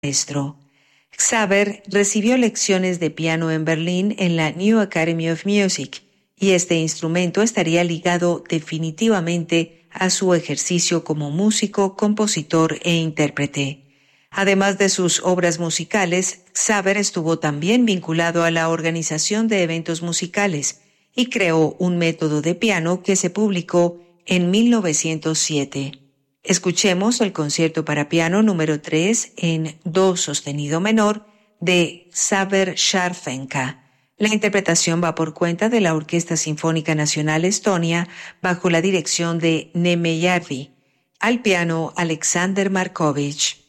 maestro. Xaver recibió lecciones de piano en Berlín en la New Academy of Music, y este instrumento estaría ligado definitivamente a su ejercicio como músico, compositor e intérprete. Además de sus obras musicales, Xaver estuvo también vinculado a la organización de eventos musicales y creó un método de piano que se publicó en 1907. Escuchemos el concierto para piano número 3 en do sostenido menor de Xaver Scharfenka. La interpretación va por cuenta de la Orquesta Sinfónica Nacional Estonia bajo la dirección de Neme Järvi. Al piano, Alexander Markovich.